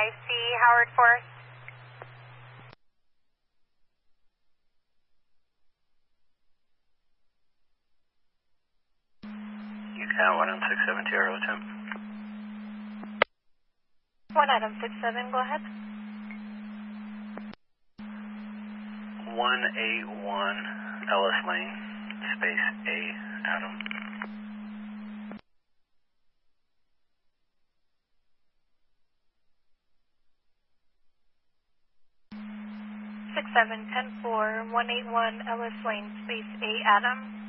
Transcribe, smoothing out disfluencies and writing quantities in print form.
5C, Howard Forest. You count 167 Tierra Temp. 167, go ahead. 181 Ellis Lane, space A, Adam. 6710-4, 181 Ellis Lane, space A, Adam.